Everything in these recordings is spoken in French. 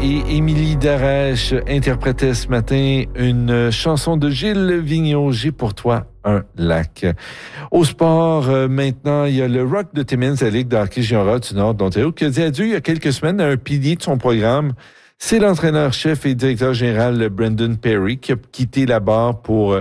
et Émilie Darèche interprétaient ce matin une chanson de Gilles Vigneault, J'ai pour toi un lac. Au sport, maintenant, il y a le Rock de Timmins, la Ligue de hockey junior du Nord de l'Ontario, qui a dit adieu il y a quelques semaines à un pilier de son programme. C'est l'entraîneur-chef et directeur général Brendan Perry qui a quitté la barre pour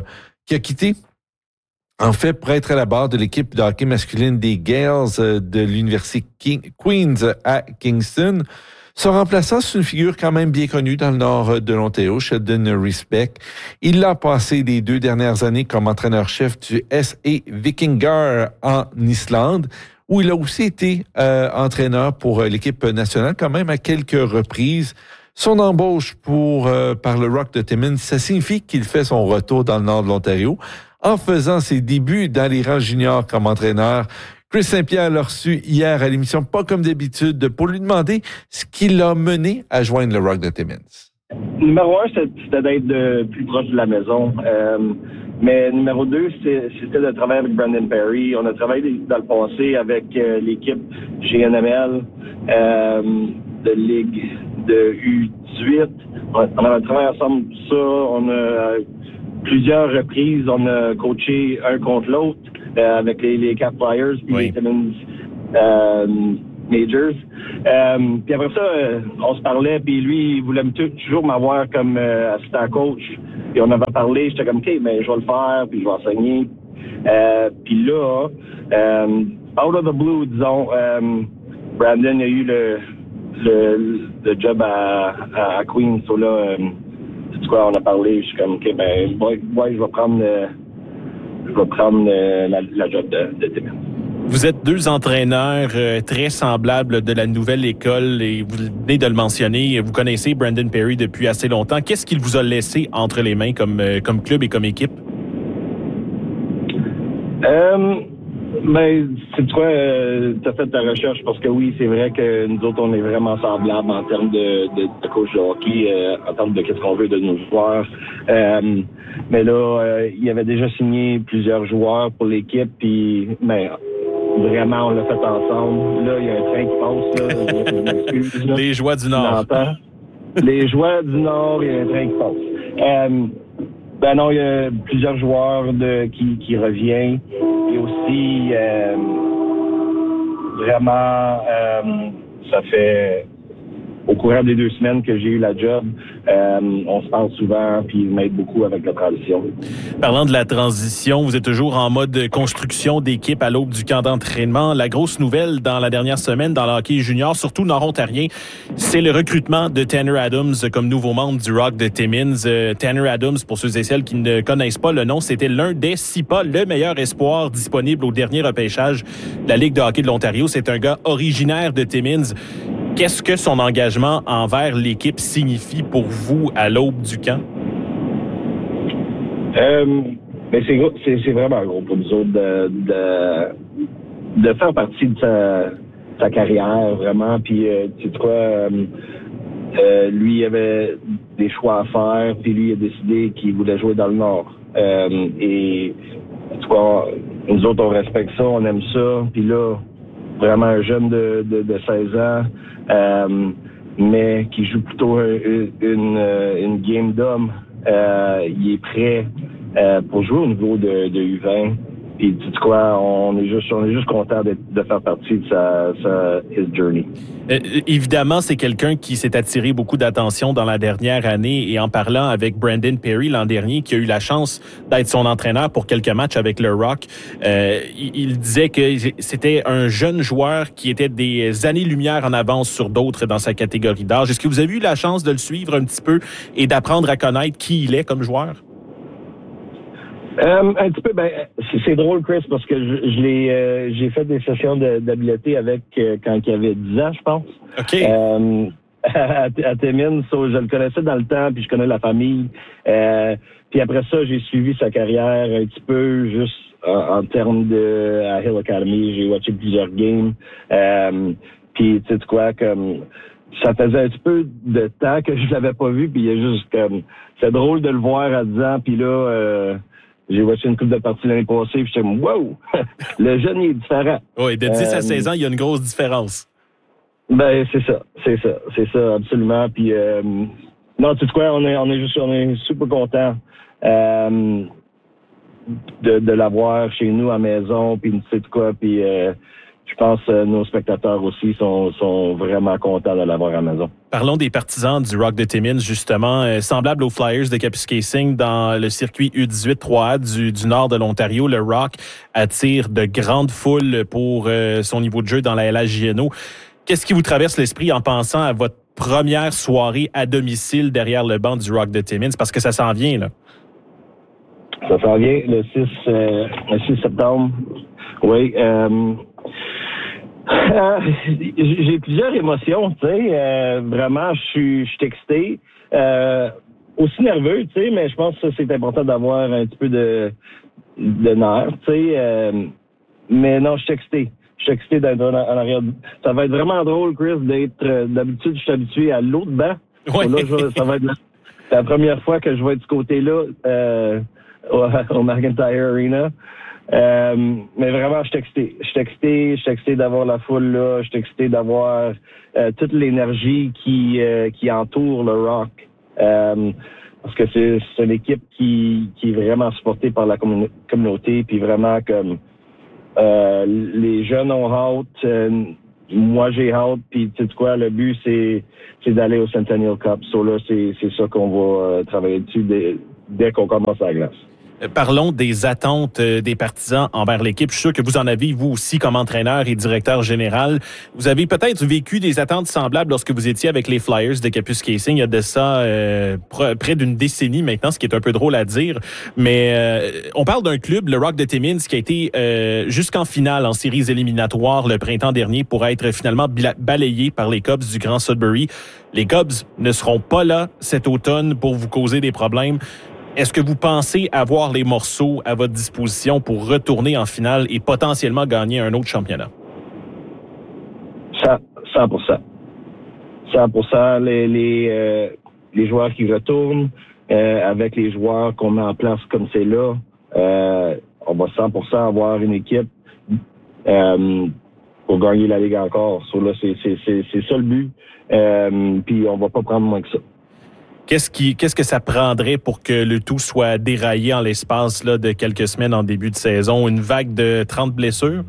être à la barre de l'équipe de hockey masculine des Gales de l'Université Queen's à Kingston. Son remplaçant, c'est une figure quand même bien connue dans le nord de l'Ontario, Sheldon Risbeck. Il l'a passé les 2 dernières années comme entraîneur-chef du SA Vikingar en Islande, où il a aussi été entraîneur pour l'équipe nationale quand même à quelques reprises. Son embauche par le Rock de Timmins, ça signifie qu'il fait son retour dans le nord de l'Ontario en faisant ses débuts dans les rangs juniors comme entraîneur. Chris Saint-Pierre l'a reçu hier à l'émission, pas comme d'habitude, pour lui demander ce qui l'a mené à joindre le Rock de Timmins. Numéro 1, c'était d'être plus proche de la maison. Mais numéro 2, c'était de travailler avec Brendan Perry. On a travaillé dans le passé avec l'équipe GNML de Ligue de U18. On a travaillé ensemble pour ça. On a plusieurs reprises, on a coaché un contre l'autre avec les Cap Flyers puis les Timmins Majors. Puis après ça, on se parlait, puis lui, il voulait toujours m'avoir comme assistant coach. Puis on avait parlé, j'étais comme, OK, mais je vais le faire, puis je vais enseigner. Puis là, out of the blue, disons, Brandon a eu le job à Queens. So là, c'est quoi, on a parlé, je suis comme, OK, ben, je vais prendre la job de Timmins. Vous êtes 2 entraîneurs très semblables de la nouvelle école et vous venez de le mentionner. Vous connaissez Brendan Perry depuis assez longtemps. Qu'est-ce qu'il vous a laissé entre les mains comme club et comme équipe? C'est quoi, t'as fait ta recherche parce que oui, c'est vrai que nous autres, on est vraiment semblables en termes de coach de hockey, en termes de qu'est-ce qu'on veut de nos joueurs. Mais là, il avait déjà signé plusieurs joueurs pour l'équipe, puis vraiment, on l'a fait ensemble. Là, il y a un train qui passe. Là, les joies du Nord. Les joies du Nord, il y a un train qui passe. Non, il y a plusieurs joueurs qui reviennent. Et aussi, vraiment, ça fait au courant des 2 semaines que j'ai eu la job, on se parle souvent, puis il m'aide beaucoup avec la transition. Parlant de la transition, vous êtes toujours en mode construction d'équipe à l'aube du camp d'entraînement. La grosse nouvelle dans la dernière semaine dans le hockey junior, surtout nord-ontarien, c'est le recrutement de Tanner Adams comme nouveau membre du Rock de Timmins. Tanner Adams, pour ceux et celles qui ne connaissent pas le nom, c'était l'un des, si pas le meilleur espoir disponible au dernier repêchage de la Ligue de hockey de l'Ontario. C'est un gars originaire de Timmins. Qu'est-ce que son engagement envers l'équipe signifie pour vous à l'aube du camp? C'est vraiment gros pour nous autres de faire partie de sa carrière, vraiment. Puis, tu sais quoi, lui, il avait des choix à faire, puis lui, il a décidé qu'il voulait jouer dans le Nord. Et, tu vois, nous autres, on respecte ça, on aime ça. Puis là, vraiment un jeune de 16 ans, mais qui joue plutôt une game d'homme. Il est prêt pour jouer au niveau de U20. Puis tu sais quoi, on est juste content de faire partie de his journey. Évidemment, c'est quelqu'un qui s'est attiré beaucoup d'attention dans la dernière année et en parlant avec Brendan Perry l'an dernier, qui a eu la chance d'être son entraîneur pour quelques matchs avec le Rock, il disait que c'était un jeune joueur qui était des années-lumière en avance sur d'autres dans sa catégorie d'âge. Est-ce que vous avez eu la chance de le suivre un petit peu et d'apprendre à connaître qui il est comme joueur? Un petit peu, c'est drôle, Chris, parce que j'ai fait des sessions d'habileté avec quand il avait 10 ans, je pense. OK. À Timmins, je le connaissais dans le temps, puis je connais la famille. Puis après ça, j'ai suivi sa carrière un petit peu, juste en termes à Hill Academy. J'ai watché plusieurs games. Puis tu sais quoi, comme ça faisait un petit peu de temps que je l'avais pas vu, puis il y a juste comme c'est drôle de le voir à 10 ans, puis là. J'ai watché une couple de parties l'année passée, puis j'étais comme, wow! Le jeune, il est différent. Oui, de 10 à 16 ans, il y a une grosse différence. Ben, c'est ça, absolument. Puis, non, tu sais quoi, on est super contents de l'avoir chez nous à la maison, puis tu sais quoi, puis je pense que nos spectateurs aussi sont vraiment contents de l'avoir à la maison. Parlons des partisans du Rock de Timmins, justement, semblable aux Flyers de Kapuskasing dans le circuit U18 3A du nord de l'Ontario. Le Rock attire de grandes foules pour son niveau de jeu dans la LHJNO. Qu'est-ce qui vous traverse l'esprit en pensant à votre première soirée à domicile derrière le banc du Rock de Timmins? Parce que ça s'en vient, là. Ça s'en vient le 6 septembre. Oui. J'ai plusieurs émotions, tu sais. Vraiment, je suis excité. Aussi nerveux, tu sais, mais je pense que c'est important d'avoir un petit peu de nerfs, tu sais. Mais non, je suis excité. Je suis excité d'être en arrière. Ça va être vraiment drôle, Chris, d'être... D'habitude, je suis habitué à l'autre banc. Ouais. Là, ça va être la première fois que je vais être de ce côté-là au McIntyre Arena. Mais vraiment, je suis excité d'avoir la foule là. Je suis excité d'avoir toute l'énergie qui entoure le Rock. Parce que c'est une équipe qui est vraiment supportée par la communauté. Puis vraiment, comme les jeunes ont hâte. Moi, j'ai hâte. Puis tu sais quoi, le but, c'est d'aller au Centennial Cup. So là, c'est ça qu'on va travailler dessus dès qu'on commence à la glace. Parlons des attentes des partisans envers l'équipe. Je suis sûr que vous en avez, vous aussi, comme entraîneur et directeur général. Vous avez peut-être vécu des attentes semblables lorsque vous étiez avec les Flyers de Kapuskasing. Il y a de ça près d'une décennie maintenant, ce qui est un peu drôle à dire. Mais on parle d'un club, le Rock de Timmins, qui a été jusqu'en finale en séries éliminatoires le printemps dernier pour être finalement balayé par les Cubs du Grand Sudbury. Les Cubs ne seront pas là cet automne pour vous causer des problèmes. Est-ce que vous pensez avoir les morceaux à votre disposition pour retourner en finale et potentiellement gagner un autre championnat? 100%. 100%. Les joueurs qui retournent, avec les joueurs qu'on met en place comme c'est là, on va 100% avoir une équipe pour gagner la Ligue encore. So là, c'est ça le but. Puis on va pas prendre moins que ça. Qu'est-ce que ça prendrait pour que le tout soit déraillé en l'espace là, de quelques semaines en début de saison? Une vague de 30 blessures?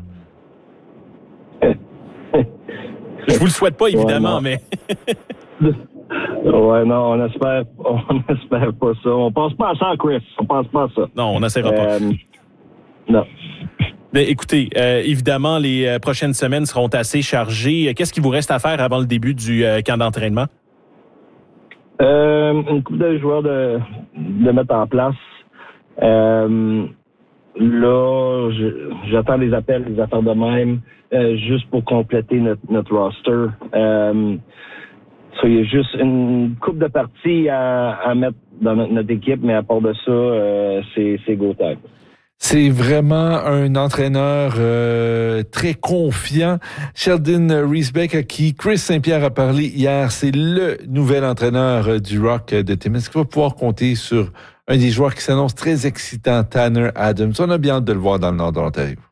Je vous le souhaite pas, évidemment, mais... Ouais, non, on espère pas ça. On pense pas à ça, Chris. On pense pas à ça. Non, on n'essaiera pas. Non. Mais écoutez, évidemment, les prochaines semaines seront assez chargées. Qu'est-ce qu'il vous reste à faire avant le début du camp d'entraînement? Une couple de joueurs de mettre en place. Là, j'attends les appels, les affaires de même, juste pour compléter notre roster. Il y a juste une couple de parties à mettre dans notre équipe, mais à part de ça, c'est go time. C'est vraiment un entraîneur très confiant. Sheldon Riesbeck, à qui Chris Saint-Pierre a parlé hier, c'est le nouvel entraîneur du Rock de Timmins, qui va pouvoir compter sur un des joueurs qui s'annonce très excitant, Tanner Adams. On a bien hâte de le voir dans le nord de l'Ontario.